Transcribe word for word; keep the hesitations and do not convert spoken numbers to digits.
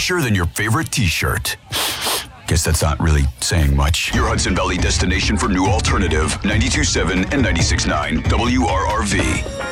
fresher than your favorite t-shirt. Guess that's not really saying much. Your Hudson Valley destination for new alternative, ninety-two point seven and ninety-six point nine W R R V.